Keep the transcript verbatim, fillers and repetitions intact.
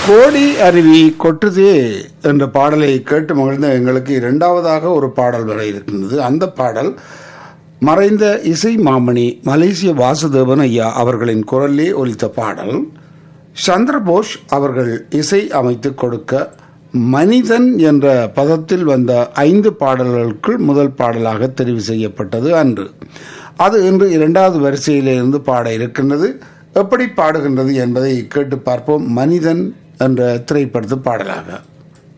கோடி அருவி கொட்டுதே என்ற பாடலை கேட்டு மகிழ்ந்த எங்களுக்கு இரண்டாவதாக ஒரு பாடல் வர இருக்கின்றது. அந்த பாடல் மறைந்த இசை மாமணி மலேசிய வாசுதேவன் ஐயா அவர்களின் குரலிலே ஒலித்த பாடல். சந்திரபோஸ் அவர்கள் இசை அமைத்து கொடுக்க மனிதன் என்ற பதத்தில் வந்த ஐந்து பாடல்களுக்குள் முதல் பாடலாக தெரிவு செய்யப்பட்டது அன்று. அது இன்று இரண்டாவது வரிசையிலிருந்து பாட இருக்கின்றது. எப்படி பாடுகின்றது என்பதை கேட்டு பார்ப்போம். மனிதன் என்ற திரைப்படத்து பாடலாக.